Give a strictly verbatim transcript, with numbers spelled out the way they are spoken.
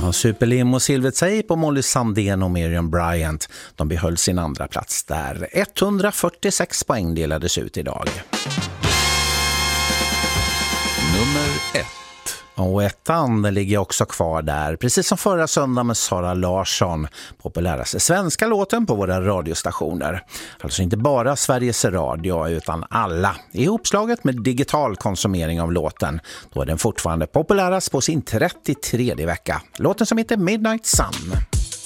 Ja, Superlimo, Silver Tape och Molly Sandén och Miriam Bryant, de behöll sin andra plats där. etthundrafyrtiosex poäng delades ut idag. Nummer ett. Och ettan ligger också kvar där, precis som förra söndag med Sara Larsson, populäraste svenska låten på våra radiostationer. Alltså inte bara Sveriges Radio utan alla. Ihopslaget med digital konsumering av låten, då är den fortfarande populärast på sin trettiotredje vecka. Låten som heter Midnight Sun.